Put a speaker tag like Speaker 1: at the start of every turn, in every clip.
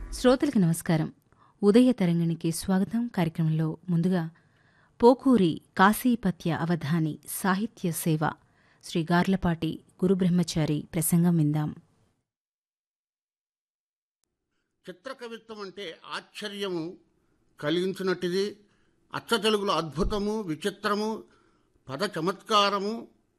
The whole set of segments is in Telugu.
Speaker 1: శ్రోతలకు నమస్కారం. ఉదయ తరంగిణికి స్వాగతం. కార్యక్రమంలో ముందుగా పోకూరి కాశీపత్య అవధాని సాహిత్య సేవ శ్రీ గార్లపాటి గురుబ్రహ్మచారి ప్రసంగం విందాం.
Speaker 2: చిత్రకవిత్వం అంటే ఆశ్చర్యము కలిగించినట్టుది, అచ్చ తెలుగులో అద్భుతము, విచిత్రము, పద చమత్కారము,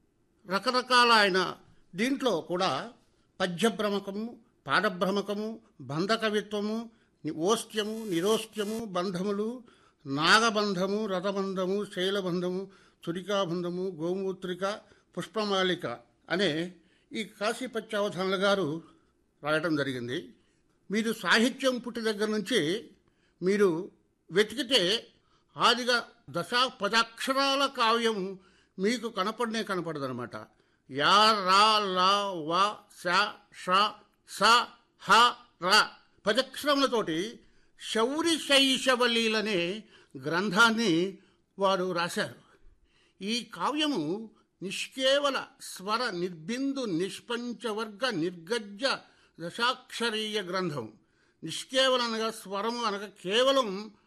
Speaker 2: రకరకాల ఆయన దీంట్లో కూడా పద్యభ్రమకము, పాదభ్రమకము, బంధకవిత్వము, ఓష్ట్యము, నిరోష్ట్యము, బంధములు, నాగబంధము, రథబంధము, శైలబంధము, చురికాబంధము, గోమూత్రిక, పుష్పమాలిక అనే ఈ కాశీపత్యావధానుల గారు రాయటం జరిగింది. మీరు సాహిత్యం పుట్టి దగ్గర నుంచి మీరు వెతికితే ఆదిగా పదాక్షరాల కావ్యం మీకు కనపడదనమాట. యా, రా, లా, వా, శ, ష, స, హ, ర పదక్షరములతోటి శౌరి శైశవలీలనే గ్రంథాన్ని వారు రాశారు. ఈ కావ్యము నిష్కేవల స్వర నిర్బిందు నిష్పంచవర్గ నిర్గజ్జ దశాక్షరీయ గ్రంథం. నిష్కేవలం అనగా స్వరము అనగా కేవలం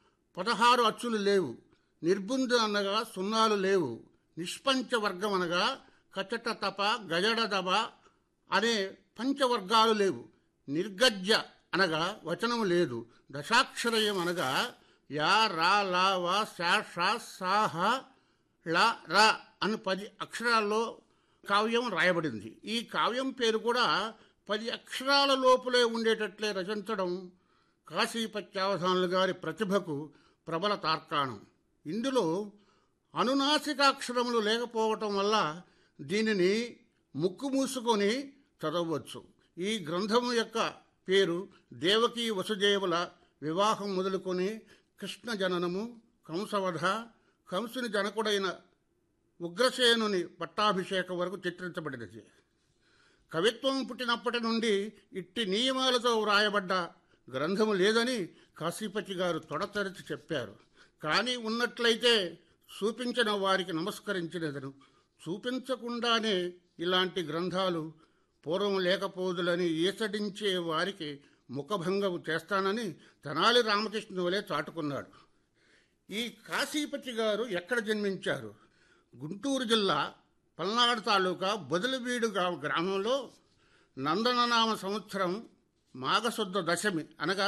Speaker 2: 16 అచ్చులు లేవు, నిర్బుందు అనగా సున్నాలు లేవు, నిష్పంచవర్గం అనగా కచట తప గజడ దబ అనే పంచవర్గాలు లేవు, నిర్గజ్జ అనగా వచనము లేదు, దశాక్షరయం అనగా యా, రా, లా, వా, శ, ష, స, హ, ళ, ర అని 10 అక్షరాల్లో కావ్యం రాయబడింది. ఈ కావ్యం పేరు కూడా 10 అక్షరాల లోపులే ఉండేటట్లే రచించడం కాశీపత్యావధానుల గారి ప్రతిభకు ప్రబల తార్కాణం. ఇందులో అనునాసికాక్షరములు లేకపోవటం వల్ల దీనిని ముక్కు మూసుకొని చదవవచ్చు. ఈ గ్రంథము యొక్క పేరు దేవకీ వసుదేవుల వివాహం మొదలుకొని కృష్ణ జననము, కంసవధ, కంసుని జనకుడైన ఉగ్రసేనుని పట్టాభిషేకం వరకు చిత్రించబడినది. కవిత్వం పుట్టినప్పటి నుండి ఇట్టి నియమాలతో వ్రాయబడ్డ గ్రంథము లేదని కాశీపతి గారు తొడతెరచి చెప్పారు. కానీ ఉన్నట్లయితే చూపించిన వారికి నమస్కరించినదను, చూపించకుండానే ఇలాంటి గ్రంథాలు పూర్వం లేకపోదులని ఈసడించే వారికి ముఖభంగం చేస్తానని తెనాలి రామకృష్ణ వలె చాటుకున్నాడు. ఈ కాశీపతి గారు ఎక్కడ జన్మించారు? గుంటూరు జిల్లా పల్నాడు తాలూకా బొదలవీడు గ్రామంలో నందననామ సంవత్సరం మాఘశుద్ధ దశమి అనగా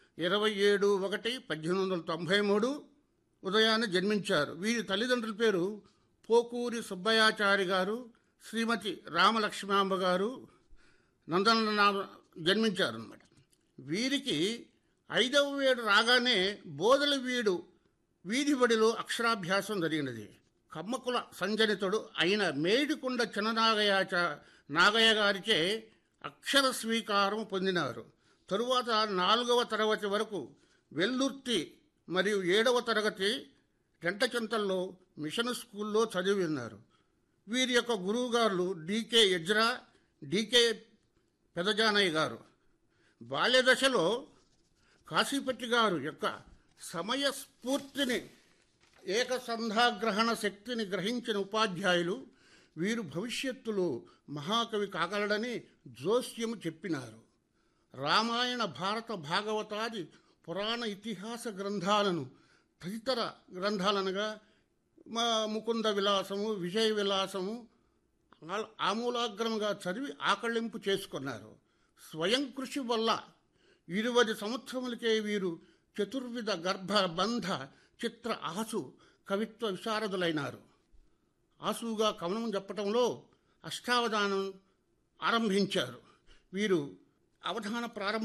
Speaker 2: 27/1/1893 ఉదయాన్నే జన్మించారు. వీరి తల్లిదండ్రుల పేరు పోకూరి సుబ్బయాచారి గారు, శ్రీమతి రామలక్ష్మాంబ గారు. నందననామ జన్మించారు అన్నమాట. వీరికి 5వ ఏడు రాగానే బోదలవీడు వీధిబడిలో అక్షరాభ్యాసం జరిగినది. కమ్మకుల సంజనితుడు అయిన మేడికొండ నాగయ్య గారిచే అక్షర స్వీకారం పొందినారు. తరువాత 4వ తరగతి వరకు వెల్లుర్తి మరియు 7వ తరగతి గంటచింతల్లో మిషన్ స్కూల్లో చదివినారు. వీరి యొక్క గురువుగారులు డికే ఎజ్రా, డికే పెదజానయ్య గారు. బాల్యదశలో కాశీపతి గారు యొక్క సమయస్ఫూర్తిని, ఏకసంధాగ్రహణ శక్తిని గ్రహించిన ఉపాధ్యాయులు వీరు భవిష్యత్తులో మహాకవి కాగలడని జోస్యము చెప్పినారు. రామాయణ, భారత, భాగవతాది పురాణ ఇతిహాస గ్రంథాలను తదితర గ్రంథాలనగా ముకుంద విలాసము, విజయ విలాసము ఆమూలాగ్రముగా చదివి ఆకళింపు చేసుకున్నారు. స్వయం కృషి వల్ల 20 సంవత్సరములకే వీరు చతుర్విధ గర్భ బంధ చిత్ర ఆసు కవిత్వ విశారదులైనారు. ఆసుగా కవనం చెప్పటంలో అష్టావధానం ఆరంభించారు. వీరు అవధాన ప్రారంభ